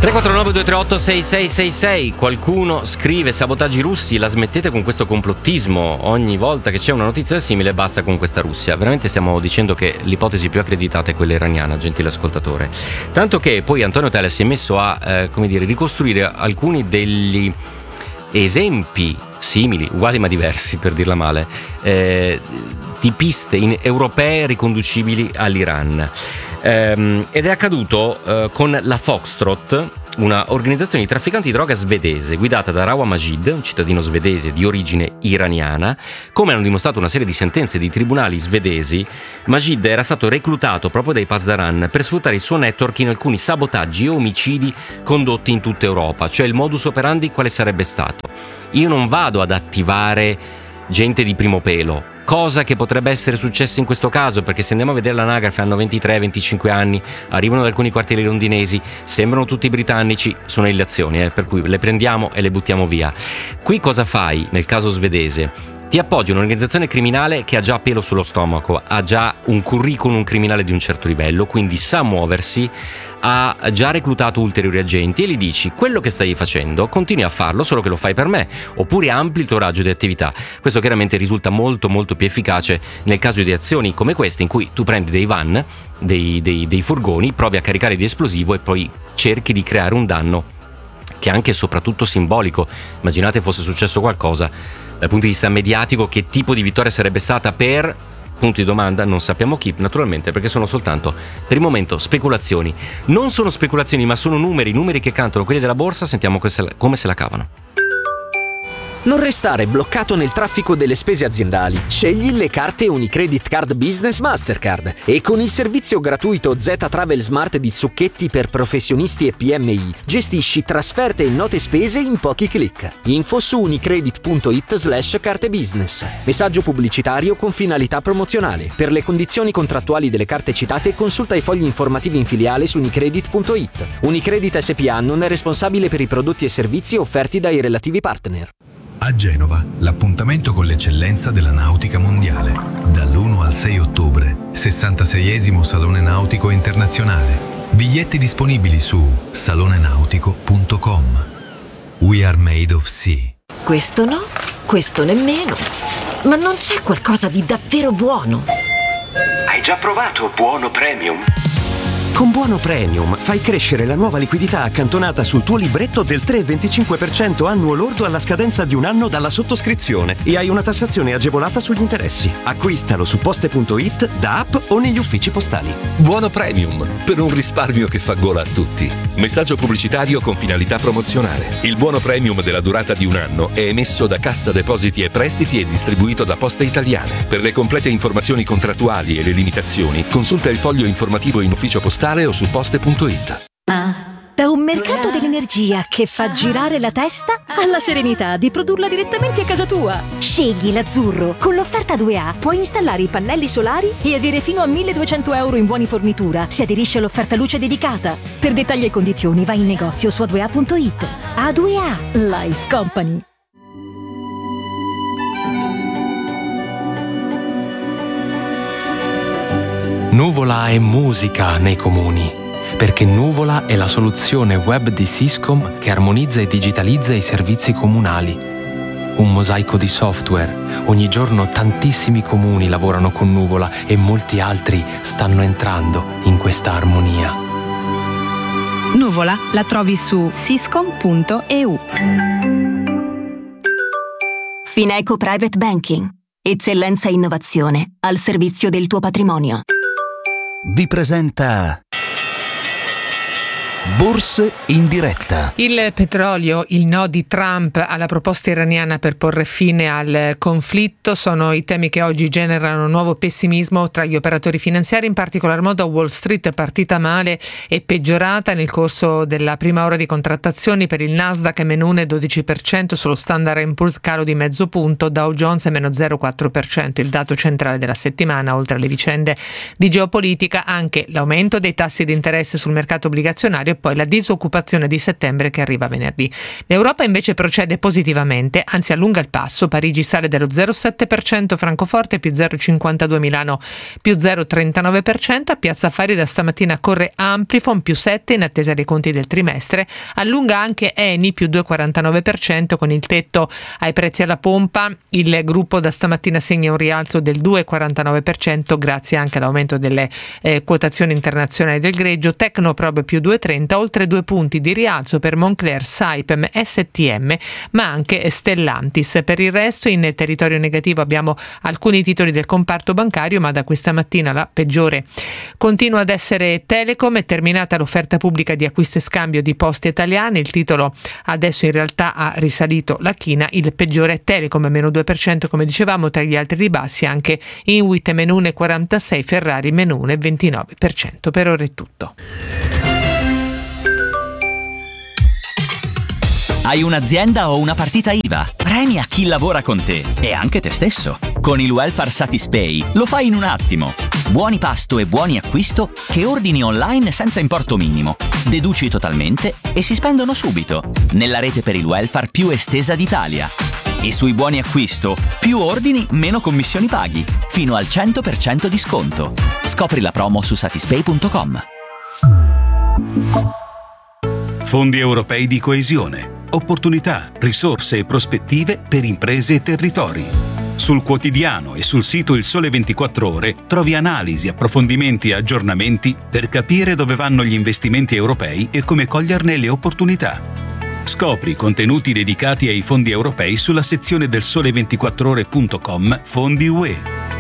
349-238-6666. Qualcuno scrive: sabotaggi russi, la smettete con questo complottismo, ogni volta che c'è una notizia simile basta con questa Russia. Veramente stiamo dicendo che l'ipotesi più accreditata è quella iraniana, gentile ascoltatore, tanto che poi Antonio Tella si è messo a ricostruire alcuni degli esempi simili, uguali ma diversi, per dirla male, di piste europee riconducibili all'Iran. Ed è accaduto con la Foxtrot, una organizzazione di trafficanti di droga svedese guidata da Rawa Majid, un cittadino svedese di origine iraniana. Come hanno dimostrato una serie di sentenze di tribunali svedesi, Majid era stato reclutato proprio dai Pasdaran per sfruttare il suo network in alcuni sabotaggi e omicidi condotti in tutta Europa. Cioè, il modus operandi quale sarebbe stato? Io non vado ad attivare gente di primo pelo, cosa che potrebbe essere successa in questo caso, perché se andiamo a vedere l'anagrafe hanno 23-25 anni, arrivano da alcuni quartieri londinesi, sembrano tutti britannici, sono illazioni, per cui le prendiamo e le buttiamo via. Qui cosa fai nel caso svedese? Ti appoggi a un'organizzazione criminale che ha già pelo sullo stomaco, ha già un curriculum criminale di un certo livello, quindi sa muoversi, ha già reclutato ulteriori agenti, e gli dici: quello che stai facendo continui a farlo, solo che lo fai per me, oppure ampli il tuo raggio di attività. Questo chiaramente risulta molto molto più efficace nel caso di azioni come queste, in cui tu prendi dei van, dei furgoni, provi a caricare di esplosivo e poi cerchi di creare un danno che è anche e soprattutto simbolico. Immaginate fosse successo qualcosa dal punto di vista mediatico, che tipo di vittoria sarebbe stata per... punto di domanda, non sappiamo chi, naturalmente, perché sono soltanto per il momento speculazioni. Non sono speculazioni, ma sono numeri che cantano quelli della borsa. Sentiamo come se la cavano. Non restare bloccato nel traffico delle spese aziendali. Scegli le carte Unicredit Card Business Mastercard e con il servizio gratuito Z Travel Smart di Zucchetti per professionisti e PMI gestisci trasferte e note spese in pochi click. Info su unicredit.it/carte business. Messaggio pubblicitario con finalità promozionale. Per le condizioni contrattuali delle carte citate consulta i fogli informativi in filiale su unicredit.it. Unicredit SPA non è responsabile per i prodotti e servizi offerti dai relativi partner. A Genova, l'appuntamento con l'eccellenza della nautica mondiale. Dall'1 al 6 ottobre, 66esimo Salone Nautico Internazionale. Biglietti disponibili su salonenautico.com. We are made of sea. Questo no, questo nemmeno. Ma non c'è qualcosa di davvero buono? Hai già provato Buono Premium? Con Buono Premium fai crescere la nuova liquidità accantonata sul tuo libretto del 3,25% annuo lordo alla scadenza di un anno dalla sottoscrizione e hai una tassazione agevolata sugli interessi. Acquistalo su poste.it, da app o negli uffici postali. Buono Premium, per un risparmio che fa gola a tutti. Messaggio pubblicitario con finalità promozionale. Il Buono Premium della durata di un anno è emesso da Cassa Depositi e Prestiti e distribuito da Poste Italiane. Per le complete informazioni contrattuali e le limitazioni, consulta il foglio informativo in ufficio postale o su poste.it. Da un mercato dell'energia che fa girare la testa alla serenità di produrla direttamente a casa tua. Scegli l'Azzurro. Con l'offerta 2A puoi installare i pannelli solari e avere fino a 1.200 euro in buoni fornitura se aderisci all'offerta luce dedicata. Per dettagli e condizioni vai in negozio su a2a.it. A2A Life Company. Nuvola è musica nei comuni, perché Nuvola è la soluzione web di Syscom che armonizza e digitalizza i servizi comunali. Un mosaico di software. Ogni giorno tantissimi comuni lavorano con Nuvola e molti altri stanno entrando in questa armonia. Nuvola la trovi su syscom.eu. Fineco Private Banking. Eccellenza e innovazione al servizio del tuo patrimonio. Vi presenta Borse in diretta. Il petrolio, il no di Trump alla proposta iraniana per porre fine al conflitto sono i temi che oggi generano nuovo pessimismo tra gli operatori finanziari, in particolar modo Wall Street, partita male e peggiorata nel corso della prima ora di contrattazioni. Per il Nasdaq meno 1,12%, sullo Standard & Poor's calo di mezzo punto, Dow Jones meno 0,4%. Il dato centrale della settimana, oltre alle vicende di geopolitica, anche l'aumento dei tassi di interesse sul mercato obbligazionario e poi la disoccupazione di settembre che arriva venerdì. L'Europa invece procede positivamente, anzi allunga il passo. Parigi sale dello 0,7%, Francoforte più 0,52%, Milano più 0,39%, a Piazza Affari da stamattina corre Amplifon più 7% in attesa dei conti del trimestre, allunga anche Eni più 2,49% con il tetto ai prezzi alla pompa. Il gruppo da stamattina segna un rialzo del 2,49% grazie anche all'aumento delle quotazioni internazionali del greggio. Tecnoprobe più 2,30%, oltre 2 punti di rialzo per Moncler, Saipem, STM ma anche Stellantis. Per il resto in territorio negativo abbiamo alcuni titoli del comparto bancario, ma da questa mattina la peggiore continua ad essere Telecom. È terminata l'offerta pubblica di acquisto e scambio di Poste Italiane, il titolo adesso in realtà ha risalito la china, il peggiore è Telecom meno 2% come dicevamo, tra gli altri ribassi anche Inwit meno 1,46%, Ferrari meno 1,29%. Per ora è tutto. Hai un'azienda o una partita IVA? Premia chi lavora con te e anche te stesso. Con il Welfare Satispay lo fai in un attimo. Buoni pasto e buoni acquisto che ordini online senza importo minimo. Deduci totalmente e si spendono subito. Nella rete per il welfare più estesa d'Italia. E sui buoni acquisto, più ordini, meno commissioni paghi. Fino al 100% di sconto. Scopri la promo su satispay.com. Fondi europei di coesione. Opportunità, risorse e prospettive per imprese e territori. Sul quotidiano e sul sito Il Sole 24 Ore trovi analisi, approfondimenti e aggiornamenti per capire dove vanno gli investimenti europei e come coglierne le opportunità. Scopri contenuti dedicati ai fondi europei sulla sezione del sole24ore.com Fondi UE.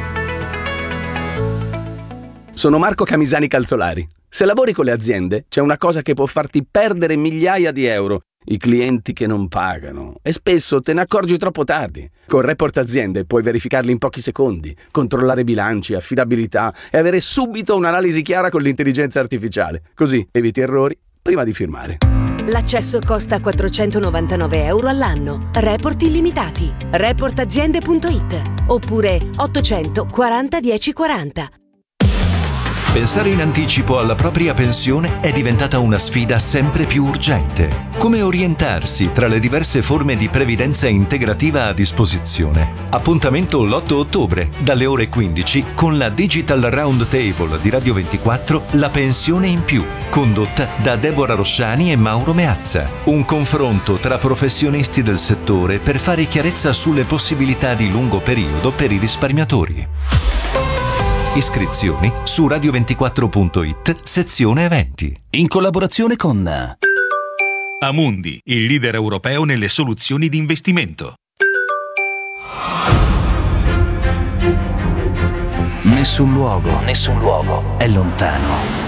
Sono Marco Camisani Calzolari. Se lavori con le aziende, c'è una cosa che può farti perdere migliaia di euro: i clienti che non pagano. E spesso te ne accorgi troppo tardi. Con Report Aziende puoi verificarli in pochi secondi, controllare bilanci, affidabilità e avere subito un'analisi chiara con l'intelligenza artificiale. Così eviti errori prima di firmare. L'accesso costa 499 euro all'anno. Report illimitati. Reportaziende.it oppure 840 1040. Pensare in anticipo alla propria pensione è diventata una sfida sempre più urgente. Come orientarsi tra le diverse forme di previdenza integrativa a disposizione? Appuntamento l'8 ottobre, dalle ore 15, con la Digital Roundtable di Radio 24, La pensione in più, condotta da Deborah Rossani e Mauro Meazza. Un confronto tra professionisti del settore per fare chiarezza sulle possibilità di lungo periodo per i risparmiatori. Iscrizioni su radio24.it, sezione eventi. In collaborazione con Amundi, il leader europeo nelle soluzioni di investimento. Nessun luogo è lontano.